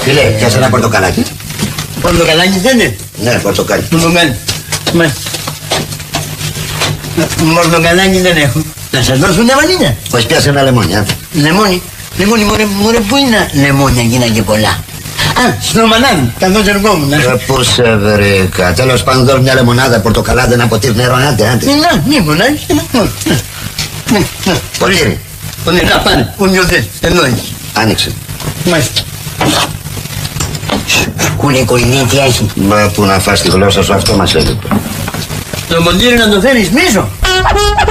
Φίλε, πιάσε ένα πορτοκαλάκι. Πορτοκαλάκι δεν είναι? Ναι, πορτοκάλι. Πορτοκαλάκι δεν έχω. Να σας δώσουν λεμονίνια. Πώς πιάσε ένα λεμόνι, Λεμόνι. Λεμόνι, μωρέ, πού είναι λεμόνια γίνα και πολλά. Α, στο μανάδι, καθώς ερχόμουν. Πού σε βρήκα. Τέλος πάντων, δώσ' μια λεμονάδα, πορτοκαλάδα, ένα ποτήρι νερό, άντε. Να, μήπως, Ποτήρι. Να πάνε, πού νιώθες, εδώ έχεις. Άνοιξε. Μάλιστα. Σκούνε κολλή, τι έχει. Μα που να φας τη γλώσσα σου, αυτό μας έλειπε. Το μοντήρι να το φέρεις πίσω.